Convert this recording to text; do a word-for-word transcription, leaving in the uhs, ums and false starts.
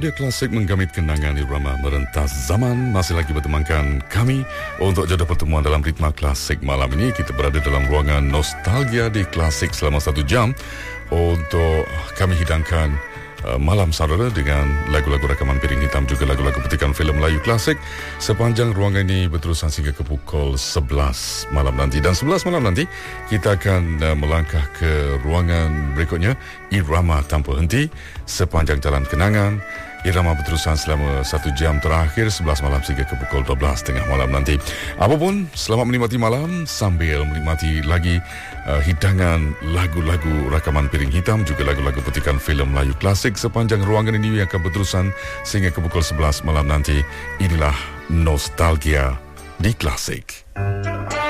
Radio Klasik menggamit kenangan irama merentas zaman. Masih lagi bertemankan kami untuk jadual pertemuan dalam Ritma Klasik malam ini. Kita berada dalam ruangan nostalgia di Klasik selama satu jam untuk kami hidangkan uh, malam saudara dengan lagu-lagu rakaman piring hitam, juga lagu-lagu petikan filem Melayu klasik. Sepanjang ruangan ini berterusan sehingga ke pukul sebelas malam nanti. Dan sebelas malam nanti kita akan uh, melangkah ke ruangan berikutnya, Irama Tanpa Henti, sepanjang jalan kenangan. Irama berterusan selama satu jam terakhir, sebelas malam sehingga ke pukul dua belas tengah malam nanti. Apapun, selamat menikmati malam sambil menikmati lagi uh, hidangan lagu-lagu rakaman piring hitam, juga lagu-lagu petikan filem Melayu klasik. Sepanjang ruangan ini yang akan berterusan sehingga ke pukul sebelas malam nanti. Inilah nostalgia di Klasik.